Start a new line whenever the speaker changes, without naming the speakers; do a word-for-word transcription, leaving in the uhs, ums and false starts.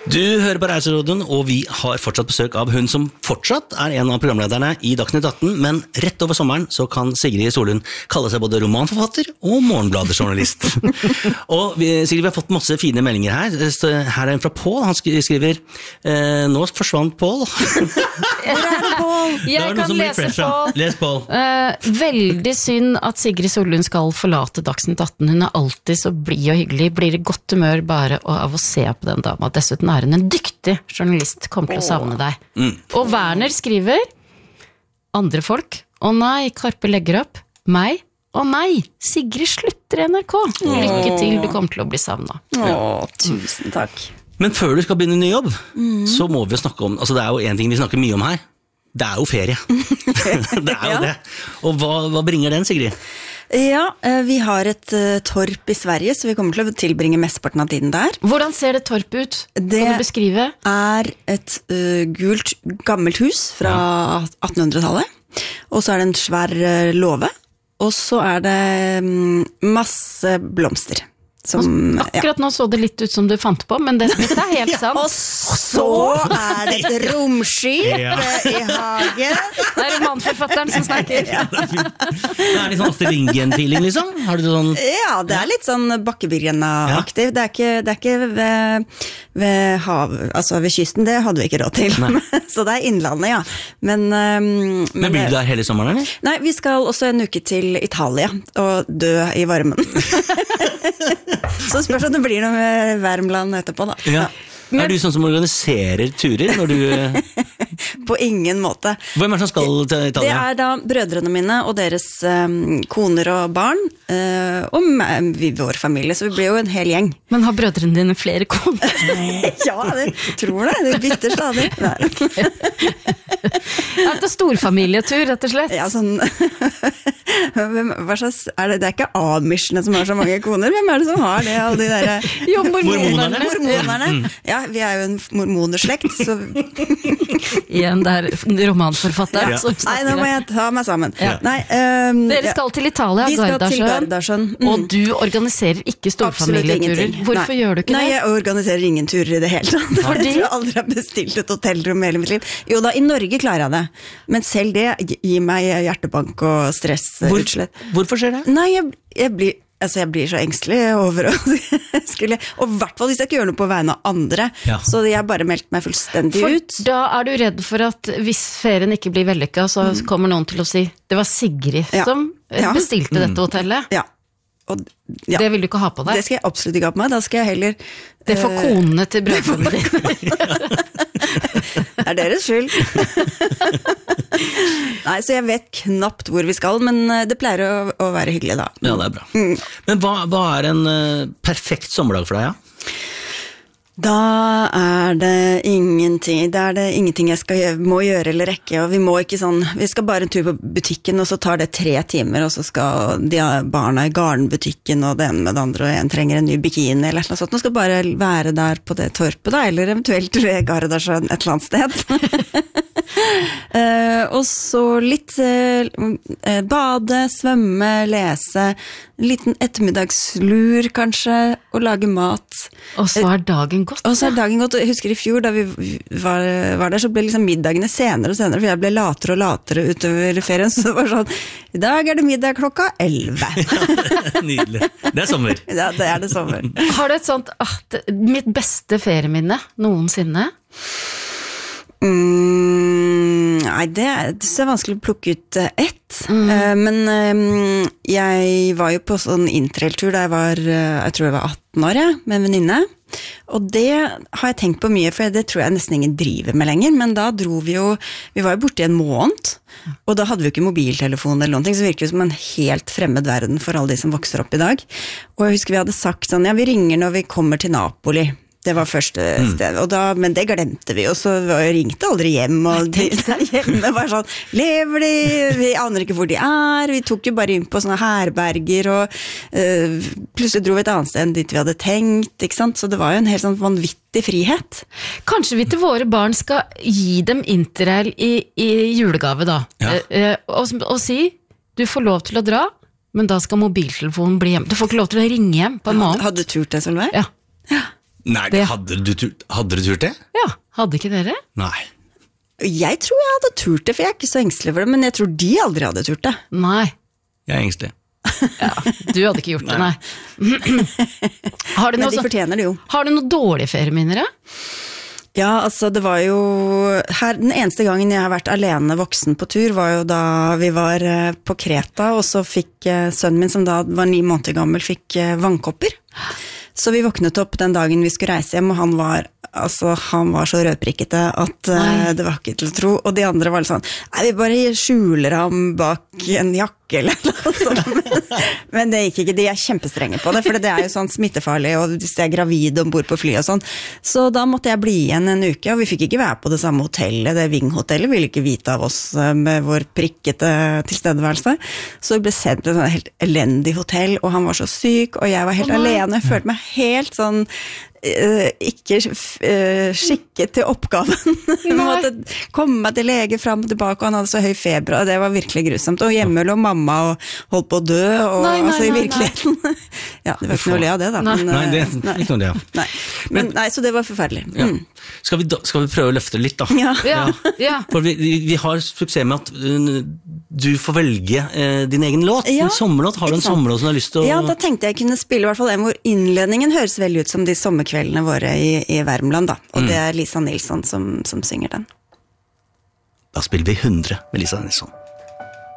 Du hører på Reiseråden, og vi har fortsatt besøk av hun som fortsatt er en av programlederne i Dagsnytt atten, men rett over sommeren så kan Sigrid Solund kalle seg både romanforfatter og morgenbladejournalist. Og vi, Sigrid, vi har fått masse fine meldinger her. Her er en fra Paul, han skriver eh, nå forsvant Paul.
Hvor er det, Paul?
Jeg kan lese Paul.
Les Paul.
Uh, veldig synd at Sigrid Solund skal forlate Dagsnytt atten. Hun er alltid så blid og hyggelig. Blir det godt humør bare av å se på den dama. Dessuten er hun en dyktig journalist, kommer til å savne deg. Mm. Og Werner skriver, andre folk, å nei, Karpe legger opp, meg, å nei, Sigrid slutter i N R K. Lykke til, du kommer til å bli savnet.
Åh, tusen takk.
Men før du skal begynne ny jobb, mm. så må vi snakke om, altså det er jo en ting vi snakker mye om her, det er jo ferie. Det er jo ja. det. Og hva, hva bringer den, Sigrid?
Ja, vi har et uh, torp i Sverige, så vi kommer til å tilbringe mesteparten av tiden der.
Hvordan ser det torp ut?
Det
kan du beskrive?
Er et uh, gult, gammelt hus fra ja. attenhundretallet, og så er det en svær uh, låve, og så er det um, masse blomster. Som,
akkurat ja. nå så det litt ut som du fant på, men det, dette er helt sant.
Ja, og så er det et romskip ja. i hagen.
Det er romanforfatteren som snakker. Ja.
Det er litt sånn Astrid Lindgren-feeling, liksom? Har du sånn...
Ja, det er litt sånn Bakkebyrgrenna-aktiv. Det er ikke, det er ikke ved, ved hav, altså ved kysten, det hadde vi ikke råd til. Så det er innlandet, ja. Men, um,
men, men blir du der hele sommeren, eller?
Nei, vi skal også en uke til Italia og dø i varmen. Så spørs om det blir noe med Värmland etterpå da.
Ja. Men, er du sånn som organiserer turer når du...
På ingen måte.
Hvem er det som skal til Italia?
Det er da brødrene mine og deres um, koner og barn, uh, og meg, vi, vår familie, så vi blir jo en hel gjeng.
Men har brødrene dine flere koner?
Ja, det, jeg tror det. Det bytter stadig.
Er det storfamilietur, rett og slett?
Ja, sånn... Hvem, hva slags, er det, det er ikke amishene som har så mange koner. Hvem er det som har det? Alle de der...
Jo, mormonerne.
Mormonerne. Ja, vi er jo en mormonerslekt, så...
Igjen der romanforfatteren ja. som
Nei, nå må jeg ta meg sammen.
Ja.
Nei, um,
Dere skal til Italia,
vi skal til Gardasjøen.
Mm. Og du organiserer ikke storfamilieturer. Hvorfor Nei. Gjør du ikke
Nei,
det?
Nei, jeg organiserer ingen turer i det hele tatt. Fordi? Jeg tror jeg aldri har bestilt et hotellrom i hele mitt liv. Jo da, i Norge klarer jeg det. Men selv det gir meg hjertebank og stress.
Hvor, hvorfor skjer det?
Nei, jeg, jeg, blir, altså jeg blir så engstelig over å skulle, og i hvert fall hvis jeg ikke gjør noe på vegne av andre, ja. Så jeg bare meldt meg fullstendig
for
ut.
Da er du redd for at hvis ferien ikke blir vellykket, så mm. kommer noen til å si, det var Sigrid ja. Som ja. Bestilte dette hotellet.
Ja. Og, ja.
Det vil du ikke ha på deg?
Det skal jeg absolutt ikke ha på meg, da skal jeg heller...
Det får uh, konene til brødfamilien.
Det er deres skyld. Nei, så jeg vet knapt hvor vi skal, men det pleier å, å være hyggelig da.
Ja, det er bra. Mm. Men hva, hva er en uh, perfekt sommerdag for deg, ja?
Da er det ingenting, da er det ingenting jeg skal, må gjøre eller rekke, og vi må ikke sånn, vi skal bare en tur på butikken, og så tar det tre timer, og så skal de barna i garnbutikken, og det ene med det andre, og en trenger en ny bikini, eller noe sånt, og skal bare være der på det torpet da, eller eventuelt ved Gardasjøen et eller annet sted. uh, og så litt uh, bade, svømme, lese, en liten ettermiddagslur kanskje, og lage mat.
Og så er dagen godt.
Og så er dagen godt. Jeg husker i fjor da vi var, var der, så ble liksom middagene senere og senere, for jeg ble latere og latere utover ferien, så det var sånn, i dag er det middag klokka elleve.
Ja, nydelig. Det er sommer.
Ja, det er det sommer.
Har du et sånt, ah, det, mitt beste ferieminne noensinne?
Mm, nei, det er, det er vanskelig å plukke ut ett. Mm. Uh, men um, jeg var jo på sånn interrailtur da jeg var, uh, jeg tror jeg var atten år, ja, med en venninne. Og det har jeg tenkt på mye, for det tror jeg nesten ingen driver med lenger, men da dro vi jo, vi var jo borte i en måned, og da hadde vi jo ikke mobiltelefon eller noen ting, så virker det som en helt fremmed verden for alle de som vokser opp i dag. Og jeg husker vi hadde sagt sånn, ja, vi ringer når vi kommer til Napoli. Det var første sted, og da, men det glemte vi, og så ringte aldri hjem, og de hjemme var sånn, lever de? Vi aner ikke hvor de er, vi tok jo bare inn på sånne herberger, og uh, plutselig dro vi et annet sted enn dit vi hadde tenkt, ikke sant? Så det var jo en helt sånn vanvittig frihet.
Kanskje vi til våre barn skal gi dem interrail i, i julegave da, ja. uh, og, og si, du får lov til å dra, men da skal mobiltelefonen bli hjem. Du får ikke lov til å ringe hjem på en måned.
Hadde du turt det, Solveig?
Ja.
Ja.
Nei, det hadde du, tur- hadde du turt det?
Ja, hadde ikke dere?
Nei.
Jeg tror jeg hadde turt det, for jeg er ikke så engstelig for det, men jeg tror de aldri hadde turt det.
Nei.
Jeg er engstelig.
Ja, du hadde ikke gjort det, nei. Har du
Men
noe,
de
så-
fortjener det jo.
har du noe dårlige ferieminner, da?
Ja, altså det var jo her, den eneste gangen jeg har vært alene voksen på tur var jo da vi var eh, på Kreta, og så fikk eh, sønnen min, som da var ni måneder gammel, fikk eh, vannkopper. Så vi våknet opp den dagen vi skulle reise hjem, og han var, altså, han var så rødprikkete at eh,
Nei.
det var ikke til å tro. Og de andre var litt sånn, nei, vi bare skjuler ham bak en jakke eller noe sånt. Men, men det gikk ikke, de er kjempestrenge på det, for det er jo sånn smittefarlig, og hvis jeg er gravid ombord på fly og sånn. Så da måtte jeg bli igjen en uke, og vi fikk ikke være på det samme hotellet, det Ving-hotellet ville ikke vite av oss eh, med vår prikkete tilstedeværelse. Så vi ble sendt til et sånt helt elendig hotell, og han var så syk, og jeg var helt
Å, nei.
alene. Jeg følte meg helt sånn eh, ikke eh, skikket til oppgaven. Jeg måtte komme meg til lege fram og tilbake, og han hadde så høy feber, og det var virkelig grusomt. Og hjemme lå mamma og holdt på å dø, og
Nei, nei,
altså i
nei,
virkeligheten. Ja, det var ikke noe å le av det da.
Nei.
Men,
Nei, det
eh,
er ikke noe det, ja.
Nei. Men, nei, så det var forferdelig.
Ja.
Mm.
Skal, vi da, skal vi prøve å løfte litt, da?
Ja.
Ja, ja.
For vi, vi vi har suksess med at uh, du får velge uh, din egen låt.
Ja,
en sommerlåt. Har du en
ikke sant?
sommerlåt som du har lyst til å
Ja, da tenkte jeg kunne spille i hvert fall en hvor innledningen høres veldig ut som de sommerkveldene våre i, i Värmland, da. Og det er Lisa Nilsson som, som synger den.
Da spiller vi hundre med Lisa Nilsson.